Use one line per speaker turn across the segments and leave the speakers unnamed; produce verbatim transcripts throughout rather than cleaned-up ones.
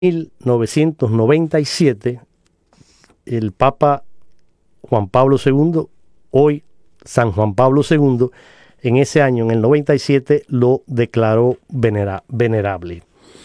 mil novecientos noventa y siete, el Papa Juan Pablo segundo, hoy San Juan Pablo segundo, en ese año, en el noventa y siete, lo declaró venera, venerable.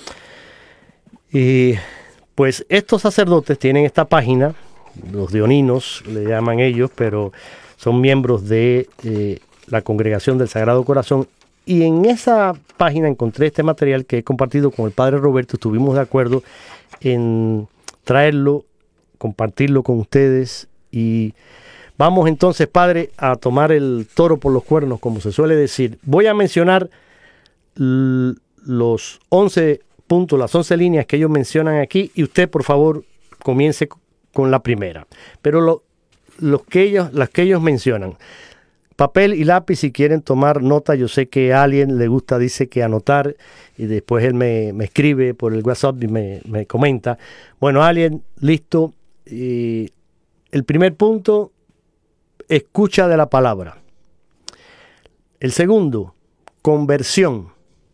Y pues estos sacerdotes tienen esta página, los dioninos le llaman ellos, pero son miembros de eh, la Congregación del Sagrado Corazón. Y en esa página encontré este material que he compartido con el Padre Roberto. Estuvimos de acuerdo en traerlo, compartirlo con ustedes. Y vamos entonces, Padre, a tomar el toro por los cuernos, como se suele decir. Voy a mencionar l- los once puntos, las once líneas que ellos mencionan aquí, y usted, por favor, comience con la primera. Pero lo, los que ellos, las que ellos mencionan. Papel y lápiz si quieren tomar nota. Yo sé que a alguien le gusta, dice que anotar, y después él me, me escribe por el WhatsApp y me, me comenta. Bueno, alguien, listo. Y el primer punto, escucha de la palabra. El segundo, conversión.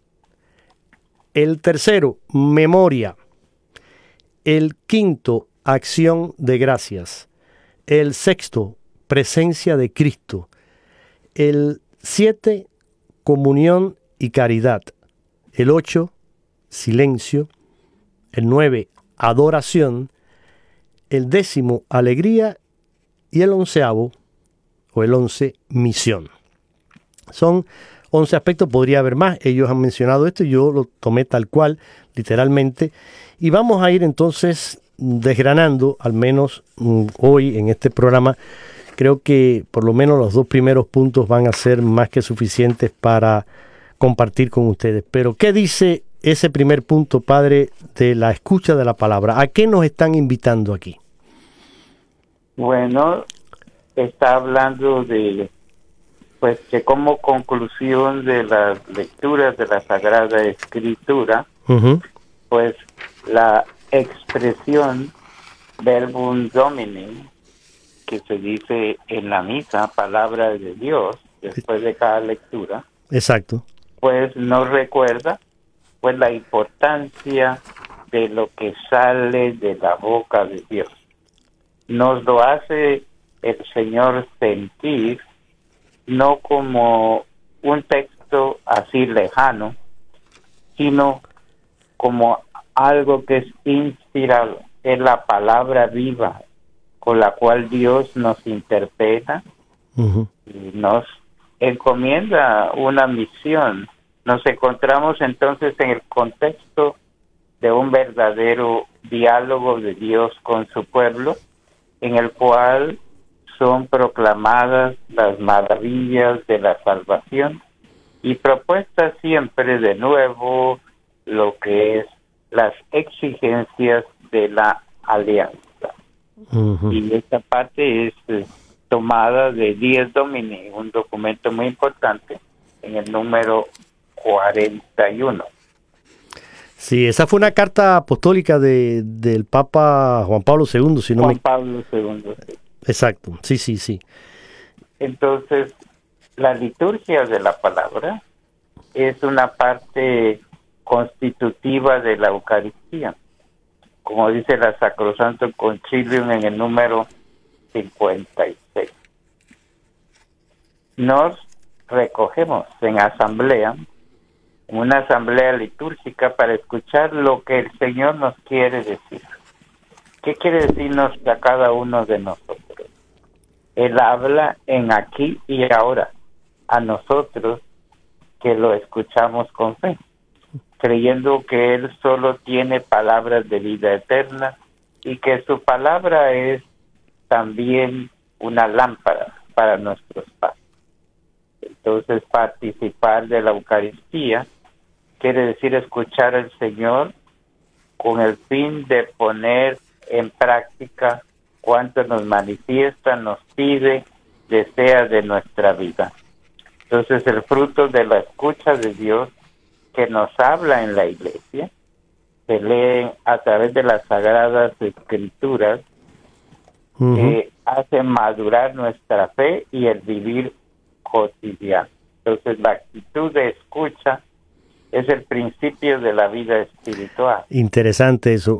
El tercero, memoria. El quinto, acción de gracias. El sexto, presencia de Cristo. El siete, comunión y caridad. El ocho, silencio. El nueve, adoración. El décimo, alegría. Y el onceavo, o el once, misión. Son once aspectos, podría haber más. Ellos han mencionado esto y yo lo tomé tal cual, literalmente. Y vamos a ir entonces desgranando, al menos mm, hoy en este programa. Creo que por lo menos los dos primeros puntos van a ser más que suficientes para compartir con ustedes. Pero, ¿qué dice ese primer punto, Padre, de la escucha de la palabra? ¿A qué nos están invitando aquí?
Bueno, está hablando de, pues, que como conclusión de las lecturas de la Sagrada Escritura, uh-huh. pues, la expresión verbum domini, que se dice en la misa, palabra de Dios, después de cada lectura.
Exacto.
Pues nos recuerda pues la importancia de lo que sale de la boca de Dios. Nos lo hace el Señor sentir no como un texto así lejano, sino como algo que es inspirado, es la palabra viva con la cual Dios nos interpela, uh-huh. y nos encomienda una misión. Nos encontramos entonces en el contexto de un verdadero diálogo de Dios con su pueblo, en el cual son proclamadas las maravillas de la salvación y propuestas siempre de nuevo lo que es las exigencias de la alianza. Uh-huh. Y esta parte es eh, tomada de Dies Domini, un documento muy importante, en el número cuarenta y uno.
Sí, esa fue una carta apostólica de, del Papa Juan Pablo segundo, si no
Juan
me...
Pablo segundo, sí.
Exacto, sí, sí, sí.
Entonces, la liturgia de la palabra es una parte constitutiva de la Eucaristía, como dice la Sacrosanto Concilium en el número cincuenta y seis. Nos recogemos en asamblea, en una asamblea litúrgica, para escuchar lo que el Señor nos quiere decir. ¿Qué quiere decirnos a cada uno de nosotros? Él habla en aquí y ahora, a nosotros que lo escuchamos con fe, creyendo que Él solo tiene palabras de vida eterna y que su palabra es también una lámpara para nuestros pasos. Entonces, participar de la Eucaristía quiere decir escuchar al Señor con el fin de poner en práctica cuanto nos manifiesta, nos pide, desea de nuestra vida. Entonces, el fruto de la escucha de Dios que nos habla en la iglesia, se lee a través de las Sagradas Escrituras, uh-huh. que hacen madurar nuestra fe y el vivir cotidiano. Entonces, la actitud de escucha es el principio de la vida espiritual.
Interesante eso.